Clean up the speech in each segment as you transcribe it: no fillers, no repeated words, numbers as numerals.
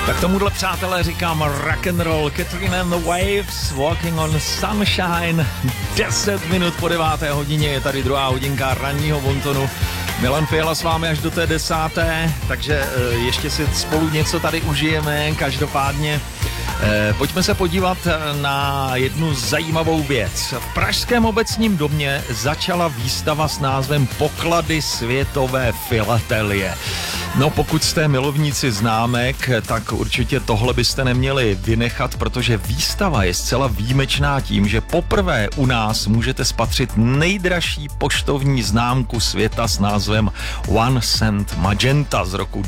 Tak tomuhle, přátelé, říkám rock and roll. Katrina and the Waves, Walking on Sunshine. 10 minut po 9. hodině je tady druhá hodinka ranního bontonu. Milan Fiala s vámi až do té 10. Takže ještě si spolu něco tady užijeme. Každopádně pojďme se podívat na jednu zajímavou věc. V pražském obecním domě začala výstava s názvem Poklady světové filatelie. No, pokud jste milovníci známek, tak určitě tohle byste neměli vynechat, protože výstava je zcela výjimečná tím, že poprvé u nás můžete spatřit nejdražší poštovní známku světa s názvem One Cent Magenta z roku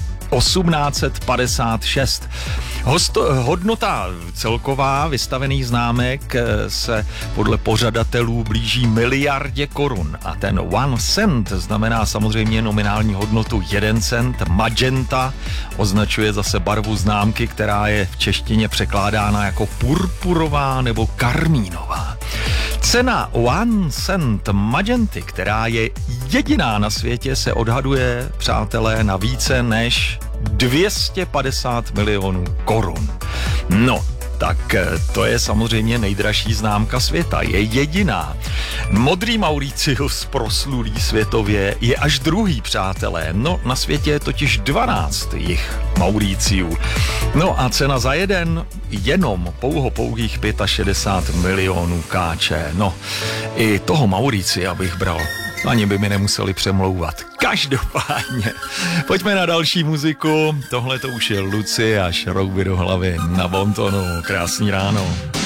1856. Hodnota celková vystavených známek se podle pořadatelů blíží miliardě korun. A ten one cent znamená samozřejmě nominální hodnotu 1 cent. Magenta označuje zase barvu známky, která je v češtině překládána jako purpurová nebo karmínová. Cena one cent magenty, která je jediná na světě, se odhaduje, přátelé, na více než 250 milionů korun. No, tak to je samozřejmě nejdražší známka světa, je jediná. Modrý Mauricius, proslulý světově, je až druhý, přátelé. No, na světě je totiž 12 jich Mauriciů. No a cena za jeden jenom pouhých 65 milionů káče. No, i toho Mauricia bych bral. Ani by mi nemuseli přemlouvat. Každopádně, pojďme na další muziku. Tohle to už je Luci a Šrouby do hlavy na bontonu. Krásný ráno.